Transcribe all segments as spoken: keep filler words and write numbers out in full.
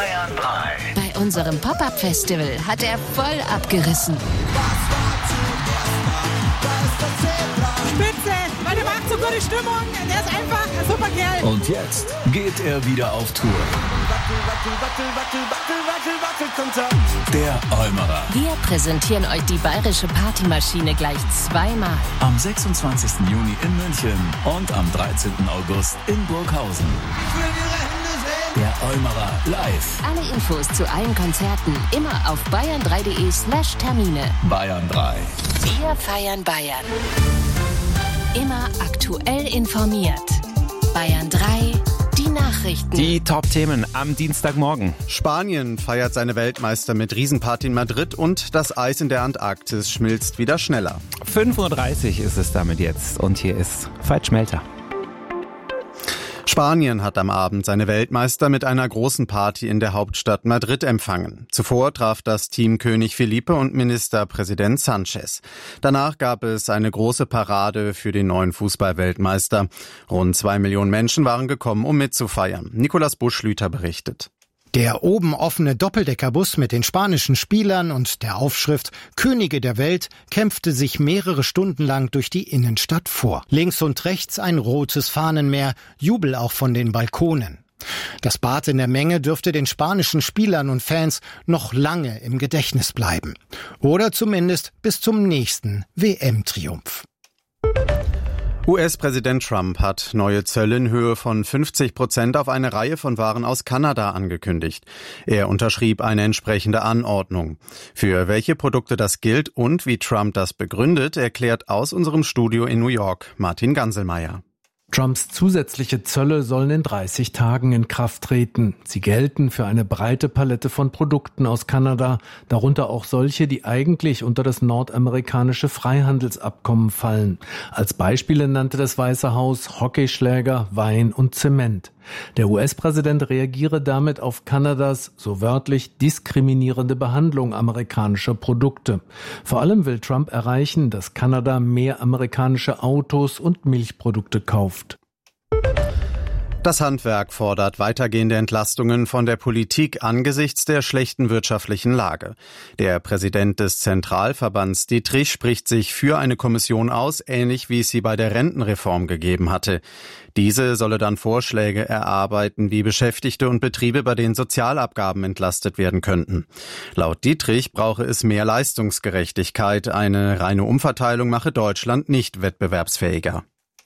Bayern drei. Bei unserem Pop-Up-Festival hat er voll abgerissen. Spitze, weil der macht so gute Stimmung. Der ist einfach ein super Kerl. Und jetzt geht er wieder auf Tour. Der Eumerer. Wir präsentieren euch die bayerische Partymaschine gleich zweimal. Am sechsundzwanzigsten Juni in München und am dreizehnten August in Burghausen. Der Eumerer live. Alle Infos zu allen Konzerten immer auf bayern drei punkt de slash Termine. Bayern drei. Wir feiern Bayern. Immer aktuell informiert. Bayern drei, die Nachrichten. Die Top-Themen am Dienstagmorgen. Spanien feiert seine Weltmeister mit Riesenparty in Madrid und das Eis in der Antarktis schmilzt wieder schneller. fünf Uhr dreißig ist es damit jetzt und hier ist Veit Schmelter. Spanien hat am Abend seine Weltmeister mit einer großen Party in der Hauptstadt Madrid empfangen. Zuvor traf das Team König Felipe und Ministerpräsident Sánchez. Danach gab es eine große Parade für den neuen Fußballweltmeister. Rund zwei Millionen Menschen waren gekommen, um mitzufeiern. Nicolas Buschlüter berichtet. Der oben offene Doppeldeckerbus mit den spanischen Spielern und der Aufschrift Könige der Welt kämpfte sich mehrere Stunden lang durch die Innenstadt vor. Links und rechts ein rotes Fahnenmeer, Jubel auch von den Balkonen. Das Bad in der Menge dürfte den spanischen Spielern und Fans noch lange im Gedächtnis bleiben. Oder zumindest bis zum nächsten W M-Triumph. U S-Präsident Trump hat neue Zölle in Höhe von fünfzig Prozent auf eine Reihe von Waren aus Kanada angekündigt. Er unterschrieb eine entsprechende Anordnung. Für welche Produkte das gilt und wie Trump das begründet, erklärt aus unserem Studio in New York Martin Ganselmeier. Trumps zusätzliche Zölle sollen in dreißig Tagen in Kraft treten. Sie gelten für eine breite Palette von Produkten aus Kanada, darunter auch solche, die eigentlich unter das nordamerikanische Freihandelsabkommen fallen. Als Beispiele nannte das Weiße Haus Hockeyschläger, Wein und Zement. Der U S-Präsident reagiere damit auf Kanadas, so wörtlich, diskriminierende Behandlung amerikanischer Produkte. Vor allem will Trump erreichen, dass Kanada mehr amerikanische Autos und Milchprodukte kauft. Das Handwerk fordert weitergehende Entlastungen von der Politik angesichts der schlechten wirtschaftlichen Lage. Der Präsident des Zentralverbands Dietrich spricht sich für eine Kommission aus, ähnlich wie es sie bei der Rentenreform gegeben hatte. Diese solle dann Vorschläge erarbeiten, wie Beschäftigte und Betriebe bei den Sozialabgaben entlastet werden könnten. Laut Dietrich brauche es mehr Leistungsgerechtigkeit. Eine reine Umverteilung mache Deutschland nicht wettbewerbsfähiger.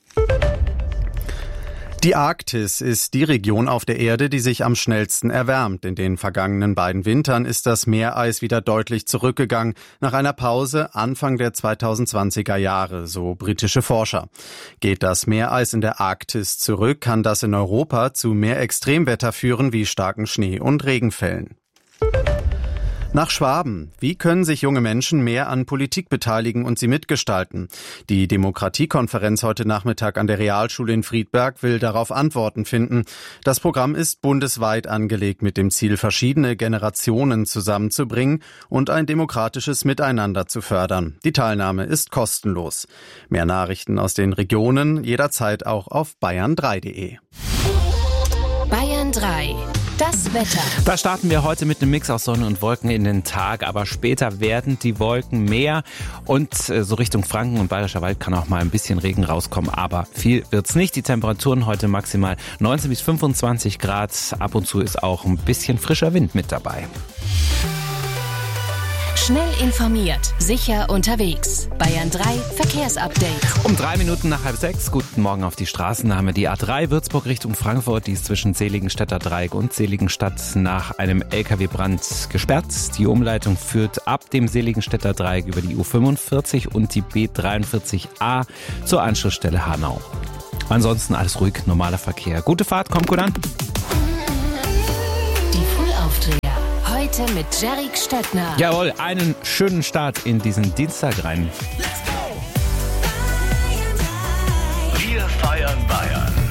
Die Arktis ist die Region auf der Erde, die sich am schnellsten erwärmt. In den vergangenen beiden Wintern ist das Meereis wieder deutlich zurückgegangen, nach einer Pause Anfang der zweitausendzwanziger Jahre, so britische Forscher. Geht das Meereis in der Arktis zurück, kann das in Europa zu mehr Extremwetter führen, wie starken Schnee- und Regenfällen. Nach Schwaben. Wie können sich junge Menschen mehr an Politik beteiligen und sie mitgestalten? Die Demokratiekonferenz heute Nachmittag an der Realschule in Friedberg will darauf Antworten finden. Das Programm ist bundesweit angelegt mit dem Ziel, verschiedene Generationen zusammenzubringen und ein demokratisches Miteinander zu fördern. Die Teilnahme ist kostenlos. Mehr Nachrichten aus den Regionen jederzeit auch auf bayern drei punkt de. Bayern drei. Das Wetter. Da starten wir heute mit einem Mix aus Sonne und Wolken in den Tag, aber später werden die Wolken mehr und äh, so Richtung Franken und Bayerischer Wald kann auch mal ein bisschen Regen rauskommen, aber viel wird's nicht. Die Temperaturen heute maximal neunzehn bis fünfundzwanzig Grad, ab und zu ist auch ein bisschen frischer Wind mit dabei. Schnell informiert, sicher unterwegs. Bayern drei Verkehrsupdate. Um drei Minuten nach halb sechs, guten Morgen auf die Straßen, da haben wir die A drei Würzburg Richtung Frankfurt, die ist zwischen Seligenstädter Dreieck und Seligenstadt nach einem L K W-Brand gesperrt. Die Umleitung führt ab dem Seligenstädter Dreieck über die U fünfundvierzig und die B dreiundvierzig A zur Anschlussstelle Hanau. Ansonsten alles ruhig, normaler Verkehr. Gute Fahrt, kommt gut an. Die Frühaufdreher. Heute mit Jerik Stöttner. Jawohl, einen schönen Start in diesen Dienstag rein. Wir feiern Bayern.